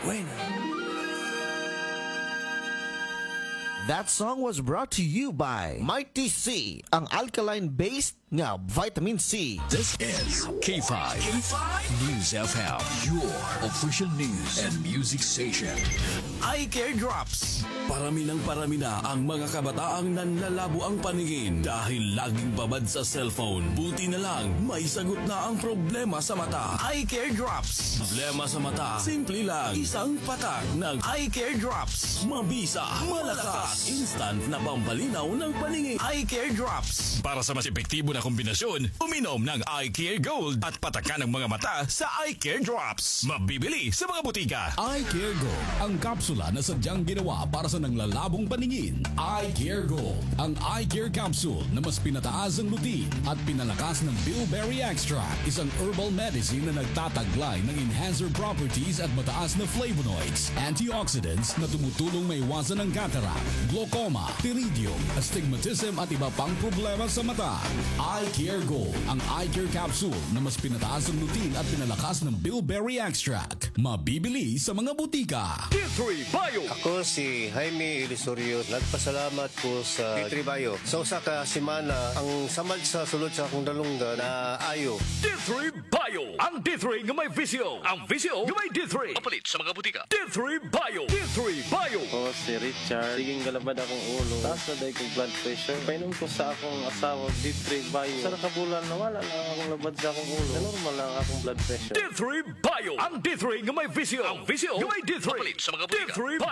Bueno. That song was brought to you by Mighty C, ang alkaline-based nga vitamin C. This is K5 News FM, your official news and music station. Eye Care Drops. Parami na ang mga kabataang nanlalabo ang paningin dahil laging babad sa cellphone. Buti na lang, may sagot na ang problema sa mata. Eye Care Drops. Problema sa mata, simple lang. Isang patak ng Eye Care Drops. mabisa, malakas, instant na pampalinaw ng paningin. Eye Care Drops. Para sa mas epektibo na kombinasyon, uminom ng Eye Care Gold at patakan ng mga mata sa Eye Care Drops. Mabibili sa mga butika. Eye Care Gold, ang kapsula na sadyang ginawa para sa nanglalabong paningin. Eye Care Gold, ang Eye Care Capsule na mas pinataas ang lutein at pinalakas ng bilberry extract. Isang herbal medicine na nagtataglay ng enhancer properties at mataas na flavonoids, antioxidants na tumutulong maiwasan ng cataract, glaucoma, pterygium, astigmatism at iba pang problema sa mata. Eye Care Gold, ang Eye Care Capsule na mas pinataas ang lutein at pinalakas ng bilberry extract. Mabibili sa mga butika. Ako si Jaime Ilisorio. Nagpasalamat ko sa D3 Bio. Sa usa ka semana, ang samad sa sulod sa akong dalunggan na ayo. D3 Bio! Ang D3 nga may visyo! Ang visyo nga may D3! Papalit sa mga butika. D3 Bio! D3 Bio! Ako si Richard. Siging galabad akong ulo. Taas na dahil kong blood pressure. Painom ko sa akong asawa, D3 Bio. Sa nakabulan, nawala lang akong labad sa akong ulo. Na normal lang akong blood pressure. D3 Bio! Ang D3 nga may visyo! Ang visyo nga may D3! Papalit sa mga butika. D3